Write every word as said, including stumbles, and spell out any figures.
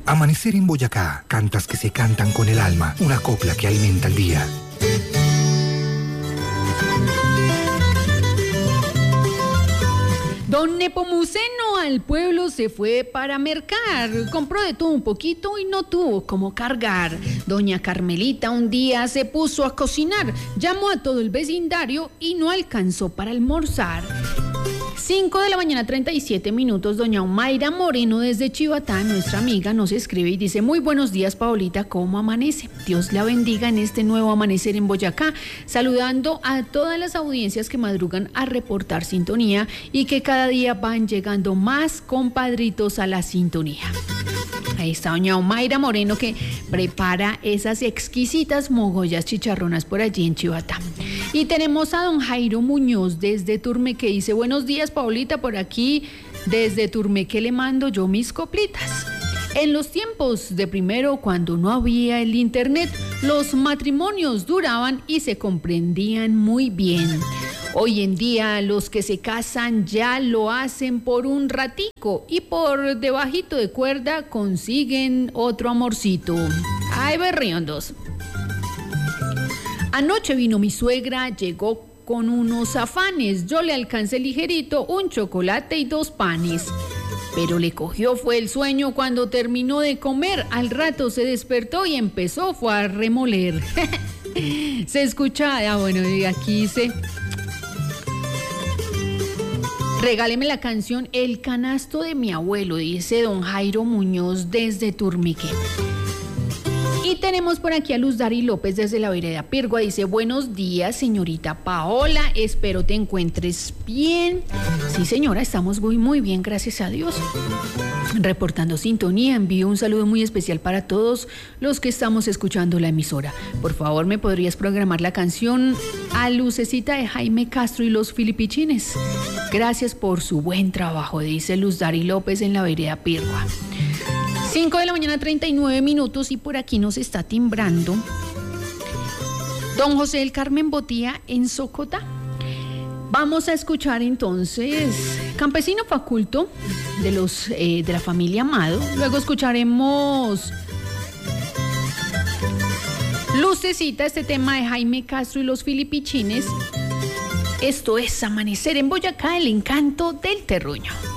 Amanecer en Boyacá, cantas que se cantan con el alma, una copla que alimenta el día. Don Nepomuceno al pueblo se fue para mercar, compró de todo un poquito y no tuvo cómo cargar. Doña Carmelita un día se puso a cocinar, llamó a todo el vecindario y no alcanzó para almorzar. cinco de la mañana, treinta y siete minutos, doña Omaira Moreno desde Chivatá, nuestra amiga, nos escribe y dice: muy buenos días, Paolita, ¿cómo amanece? Dios la bendiga en este nuevo amanecer en Boyacá, saludando a todas las audiencias que madrugan a reportar sintonía y que cada día van llegando más compadritos a la sintonía. Ahí está doña Omaira Moreno, que prepara esas exquisitas mogollas chicharronas por allí en Chivatá. Y tenemos a don Jairo Muñoz desde Turme, que dice: buenos días, Paolita, por aquí desde Turmeque le mando yo mis coplitas. En los tiempos de primero, cuando no había el internet, los matrimonios duraban y se comprendían muy bien. Hoy en día los que se casan ya lo hacen por un ratico y por debajito de cuerda consiguen otro amorcito. Ay, berriondos. Anoche vino mi suegra, llegó con unos afanes. Yo le alcancé ligerito un chocolate y dos panes. Pero le cogió fue el sueño cuando terminó de comer. Al rato se despertó y empezó fue a remoler. Se escucha, ah, bueno, y aquí dice: regáleme la canción El canasto de mi abuelo, dice don Jairo Muñoz desde Turmique. Y tenemos por aquí a Luz Dari López desde la vereda Pirgua, dice: buenos días, señorita Paola, espero te encuentres bien. Sí, señora, estamos muy muy bien, gracias a Dios. Reportando sintonía, envío un saludo muy especial para todos los que estamos escuchando la emisora. Por favor, ¿me podrías programar la canción A Lucecita de Jaime Castro y los Filipichines? Gracias por su buen trabajo, dice Luz Dari López en la vereda Pirgua. cinco de la mañana, treinta y nueve minutos, y por aquí nos está timbrando don José del Carmen Botía en Socotá. Vamos a escuchar entonces Campesino Faculto de los eh, de la familia Amado. Luego escucharemos Lucecita, este tema de Jaime Castro y los Filipichines. Esto es Amanecer en Boyacá, el encanto del terruño.